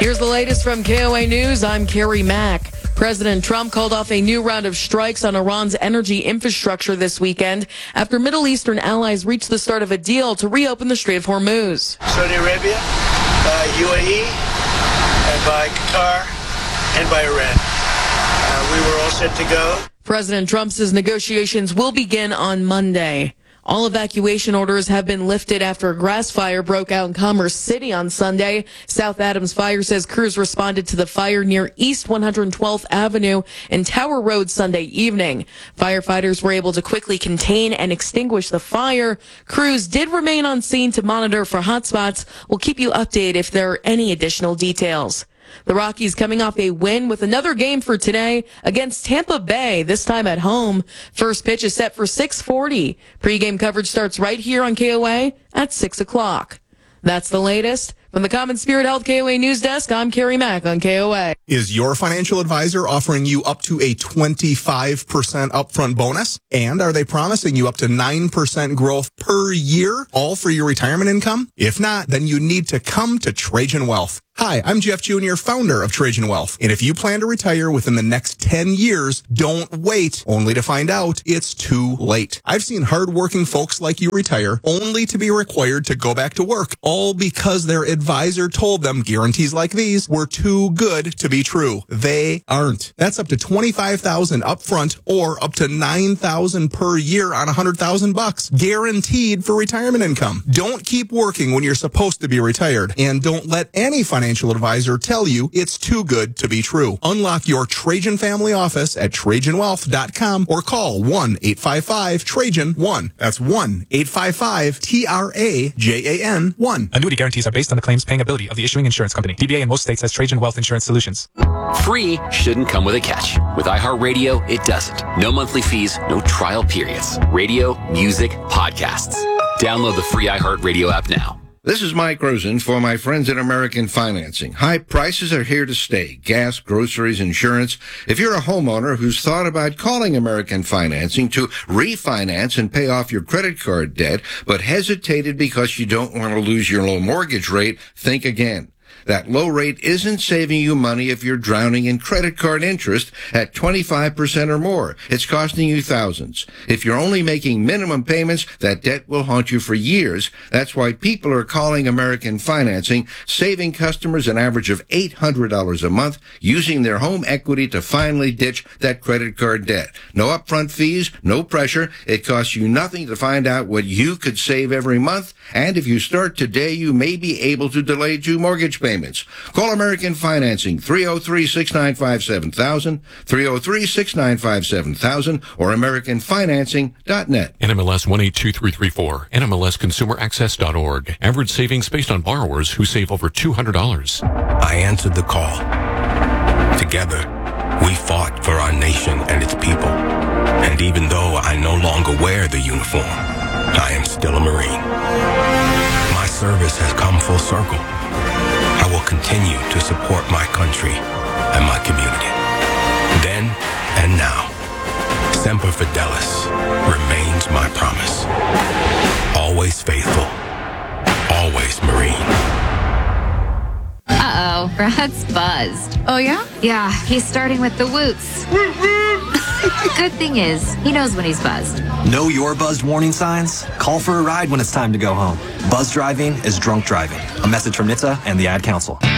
Here's the latest from KOA News. I'm Carrie Mack. President Trump called off a new round of strikes on Iran's energy infrastructure this weekend after Middle Eastern allies reached the start of a deal to reopen the Strait of Hormuz. Saudi Arabia, by UAE, and by Qatar, and by Iran. We were all set to go. President Trump says negotiations will begin on Monday. All evacuation orders have been lifted after a grass fire broke out in Commerce City on Sunday. South Adams Fire says crews responded to the fire near East 112th Avenue and Tower Road Sunday evening. Firefighters were able to quickly contain and extinguish the fire. Crews did remain on scene to monitor for hotspots. We'll keep you updated if there are any additional details. The Rockies coming off a win with another game for today against Tampa Bay, this time at home. First pitch is set for 6:40. Pre-game coverage starts right here on KOA at 6 o'clock. That's the latest. From the Common Spirit Health KOA News Desk, I'm Carrie Mack on KOA. Is your financial advisor offering you up to a 25% upfront bonus? And are they promising you up to 9% growth per year, all for your retirement income? If not, then you need to come to Trajan Wealth. Hi, I'm Jeff Jr., founder of Trajan Wealth. And if you plan to retire within the next 10 years, don't wait only to find out it's too late. I've seen hardworking folks like you retire only to be required to go back to work, all because their advisor told them guarantees like these were too good to be true. They aren't. That's up to $25,000 upfront or up to $9,000 per year on $100,000 guaranteed for retirement income. Don't keep working when you're supposed to be retired, and don't let any financial advisor tell you it's too good to be true. Unlock your Trajan family office at TrajanWealth.com or call 1-855-TRAJAN-1. That's 1-855-TRAJAN-1. Annuity guarantees are based on the claims paying ability of the issuing insurance company. DBA in most states has Trajan Wealth Insurance Solutions. Free shouldn't come with a catch. With iHeartRadio, it doesn't. No monthly fees, no trial periods. Radio, music, podcasts. Download the free iHeartRadio app now. This is Mike Rosen for my friends at American Financing. High prices are here to stay. Gas, groceries, insurance. If you're a homeowner who's thought about calling American Financing to refinance and pay off your credit card debt, but hesitated because you don't want to lose your low mortgage rate, think again. That low rate isn't saving you money if you're drowning in credit card interest at 25% or more. It's costing you thousands. If you're only making minimum payments, that debt will haunt you for years. That's why people are calling American Financing, saving customers an average of $800 a month, using their home equity to finally ditch that credit card debt. No upfront fees, no pressure. It costs you nothing to find out what you could save every month. And if you start today, you may be able to delay 2 mortgage payments. Call American Financing, 303-695-7000, 303-695-7000, or AmericanFinancing.net. NMLS 182334, NMLSConsumerAccess.org. Average savings based on borrowers who save over $200. I answered the call. Together, we fought for our nation and its people. And even though I no longer wear the uniform, I am still a Marine. My service has come full circle. I will continue to support my country and my community. Then and now, Semper Fidelis remains my promise. Always faithful, always Marine. Uh-oh, Brad's buzzed. Oh, yeah? Yeah, he's starting with the woots. Good thing is, he knows when he's buzzed. Know your buzzed warning signs? Call for a ride when it's time to go home. Buzz driving is drunk driving. A message from NHTSA and the Ad Council.